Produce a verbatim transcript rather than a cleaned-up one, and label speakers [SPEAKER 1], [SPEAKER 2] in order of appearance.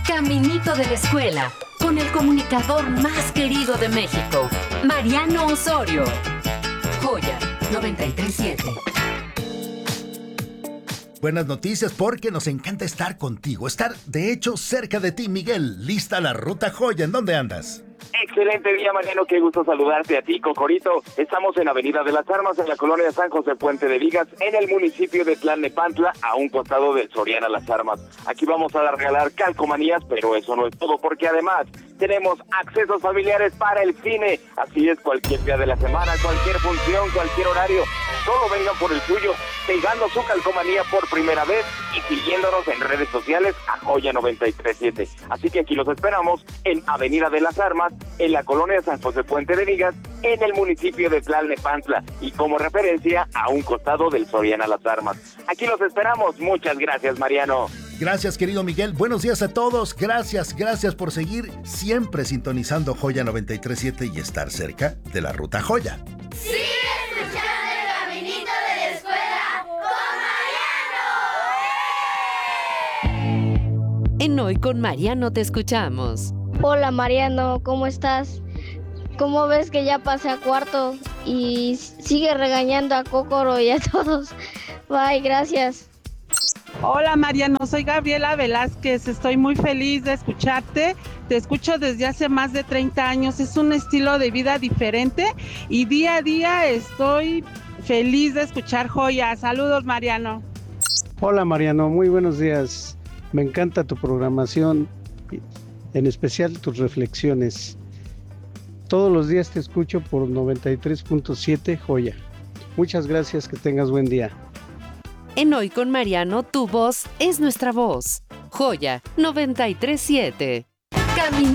[SPEAKER 1] Caminito de la escuela, con el comunicador más querido de México, Mariano Osorio. Joya noventa y tres punto siete.
[SPEAKER 2] Buenas noticias porque nos encanta estar contigo, estar de hecho cerca de ti, Miguel. Lista la ruta Joya, ¿en dónde andas?
[SPEAKER 3] Excelente día, Mariano, qué gusto saludarte a ti, Cocorito. Estamos en Avenida de las Armas, en la colonia San José Puente de Vigas, en el municipio de Tlalnepantla, a un costado del Soriana Las Armas. Aquí vamos a regalar calcomanías, pero eso no es todo, porque además tenemos accesos familiares para el cine. Así es, cualquier día de la semana, cualquier función, cualquier horario. Solo vengan por el suyo, pegando su calcomanía por primera vez y siguiéndonos en redes sociales a Joya noventa y tres punto siete. Así que aquí los esperamos en Avenida de las Armas, en la colonia San José Puente de Vigas, en el municipio de Tlalnepantla, y como referencia a un costado del Soriana Las Armas. Aquí los esperamos. Muchas gracias, Mariano.
[SPEAKER 2] Gracias, querido Miguel. Buenos días a todos. Gracias, gracias por seguir siempre sintonizando Joya noventa y tres punto siete y estar cerca de la ruta Joya.
[SPEAKER 4] ¡Sigue escuchando el Caminito de la Escuela con Mariano!
[SPEAKER 1] En Hoy con Mariano te escuchamos.
[SPEAKER 5] Hola Mariano, ¿cómo estás? ¿Cómo ves que ya pasé a cuarto y sigue regañando a Cócoro y a todos? Bye, gracias.
[SPEAKER 6] Hola Mariano, soy Gabriela Velázquez, estoy muy feliz de escucharte, te escucho desde hace más de treinta años, es un estilo de vida diferente y día a día estoy feliz de escuchar Joya. Saludos, Mariano.
[SPEAKER 7] Hola Mariano, muy buenos días, me encanta tu programación, en especial tus reflexiones. Todos los días te escucho por noventa y tres punto siete Joya. Muchas gracias, que tengas buen día.
[SPEAKER 1] En Hoy con Mariano, tu voz es nuestra voz. Joya noventa y tres punto siete. Caminito